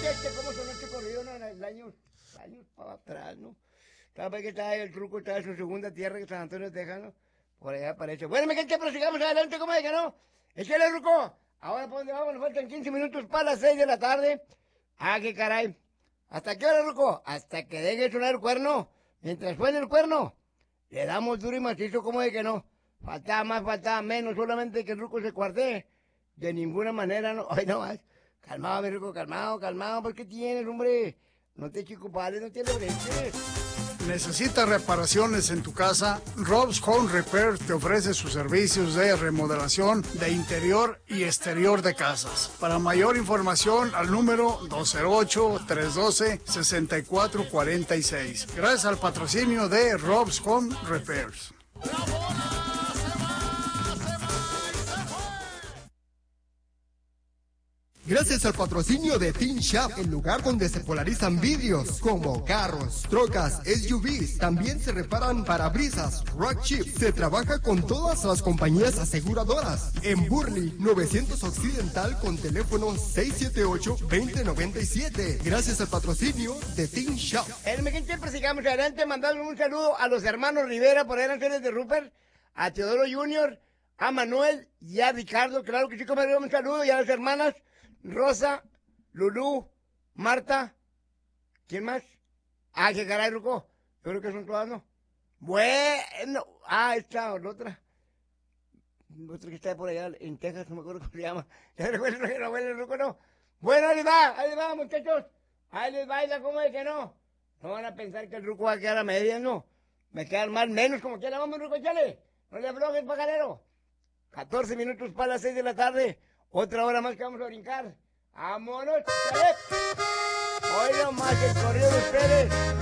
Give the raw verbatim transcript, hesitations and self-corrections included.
este, cómo sonó este corrido, ¿no? En el año, años para atrás, ¿no? ¿Sabes que está el truco? Está en su segunda tierra, que es San Antonio, Texas, ¿no? Por allá aparece. Bueno, mi gente, pero sigamos adelante, ¿cómo es que no? Échale, Ruco. Ahora, ¿por dónde vamos? Nos faltan quince minutos para las seis de la tarde. Ah, qué caray. ¿Hasta qué hora, Ruco? Hasta que deje de sonar el cuerno. Mientras suene el cuerno, le damos duro y macizo, ¿cómo es que no? Faltaba más, faltaba menos, solamente que el Ruco se cuartee. De ninguna manera, no. Ay, no más. Calmado, mi Ruco, calmado, calmado. ¿Por qué tienes, hombre? No te chico padre, no te lo breches. ¿Necesitas reparaciones en tu casa? Rob's Home Repair te ofrece sus servicios de remodelación de interior y exterior de casas. Para mayor información, al número dos cero ocho, tres uno dos, seis cuatro cuatro seis. Gracias al patrocinio de Rob's Home Repairs. Gracias al patrocinio de Teen Shop, el lugar donde se polarizan vidrios como carros, trocas, S U Vs. También se reparan parabrisas, rock chips. Se trabaja con todas las compañías aseguradoras. En Burley, novecientos Occidental con teléfono seis siete ocho, dos cero nueve siete. Gracias al patrocinio de Teen Shop. El mi gente, pues sigamos adelante, mandando un saludo a los hermanos Rivera por ahí en de Rupert, a Teodoro junior, a Manuel y a Ricardo. Claro que sí, comadre, un saludo, y a las hermanas Rosa, Lulú, Marta, ¿quién más? Ah, qué caray, Ruco. Yo creo que son todas, ¿no? Bueno, ah, esta o la otra. Otra que está por allá en Texas, no me acuerdo cómo se llama. Ya recuerdo que no huele el Ruco, ¿no? Bueno, ahí les va, ahí les va, muchachos. Ahí les baila, ¿cómo es que no? No van a pensar que el Ruco va a quedar a medias, ¿no? Me quedan mal menos, como quiera, vamos, Ruco, échale. No le aflojes, pajarero. catorce minutos para las seis de la tarde. Otra hora más que vamos a brincar. ¡Vámonos! Hoy nomás el corrido de ustedes.